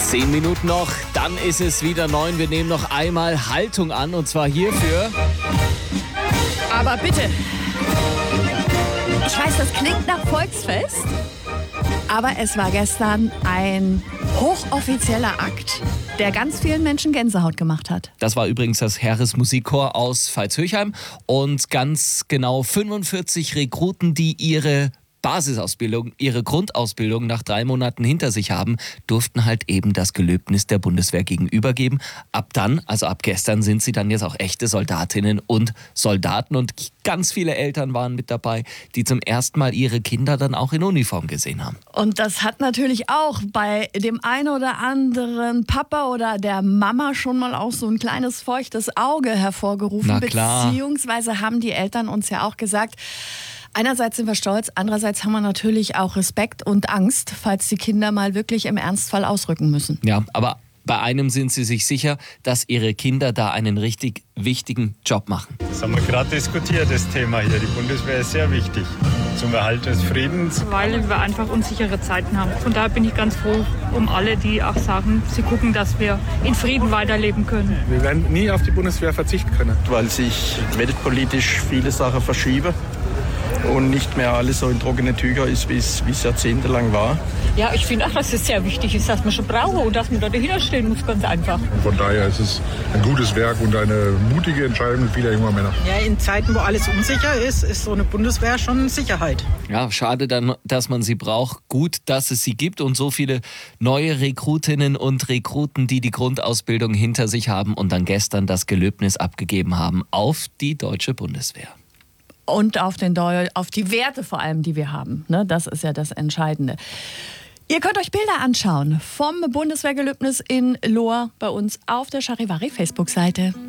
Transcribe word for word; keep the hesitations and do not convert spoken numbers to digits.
Zehn Minuten noch, dann ist es wieder neun. Wir nehmen noch einmal Haltung an und zwar hierfür. Aber bitte. Ich weiß, das klingt nach Volksfest, aber es war gestern ein hochoffizieller Akt, der ganz vielen Menschen Gänsehaut gemacht hat. Das war übrigens das Heeresmusikchor aus Veitshöchheim und ganz genau fünfundvierzig Rekruten, die ihre Basisausbildung, ihre Grundausbildung nach drei Monaten hinter sich haben, durften halt eben das Gelöbnis der Bundeswehr gegenübergeben. Ab dann, also ab gestern, sind sie dann jetzt auch echte Soldatinnen und Soldaten und ganz viele Eltern waren mit dabei, die zum ersten Mal ihre Kinder dann auch in Uniform gesehen haben. Und das hat natürlich auch bei dem einen oder anderen Papa oder der Mama schon mal auch so ein kleines feuchtes Auge hervorgerufen. Na klar. Beziehungsweise haben die Eltern uns ja auch gesagt, einerseits sind wir stolz, andererseits haben wir natürlich auch Respekt und Angst, falls die Kinder mal wirklich im Ernstfall ausrücken müssen. Ja, aber bei einem sind sie sich sicher, dass ihre Kinder da einen richtig wichtigen Job machen. Das haben wir gerade diskutiert, das Thema hier. Die Bundeswehr ist sehr wichtig zum Erhalt des Friedens. Weil wir einfach unsichere Zeiten haben. Von daher bin ich ganz froh um alle, die auch sagen, sie gucken, dass wir in Frieden weiterleben können. Wir werden nie auf die Bundeswehr verzichten können. Weil sich weltpolitisch viele Sachen verschieben und nicht mehr alles so in trockene Tücher ist, wie es jahrzehntelang war. Ja, ich finde auch, dass es sehr wichtig ist, dass man schon brauchen und dass man da dahinter stehen muss, ganz einfach. Von daher ist es ein gutes Werk und eine mutige Entscheidung vieler junger Männer. Ja, in Zeiten, wo alles unsicher ist, ist so eine Bundeswehr schon Sicherheit. Ja, schade dann, dass man sie braucht. Gut, dass es sie gibt und so viele neue Rekrutinnen und Rekruten, die die Grundausbildung hinter sich haben und dann gestern das Gelöbnis abgegeben haben auf die deutsche Bundeswehr. Und auf, den Deu- auf die Werte vor allem, die wir haben. Ne? Das ist ja das Entscheidende. Ihr könnt euch Bilder anschauen vom Bundeswehrgelöbnis in Lohr bei uns auf der Charivari Facebook-Seite.